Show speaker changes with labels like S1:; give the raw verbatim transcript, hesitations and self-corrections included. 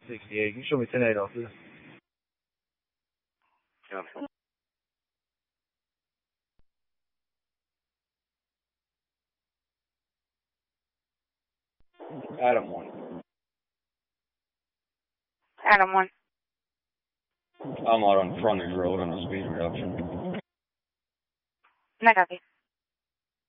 S1: sixty-eight. Can you show me ten eight, officer?
S2: Yeah. Adam one.
S3: Adam one.
S2: I'm out on frontage road on a speed reduction.
S3: I copy.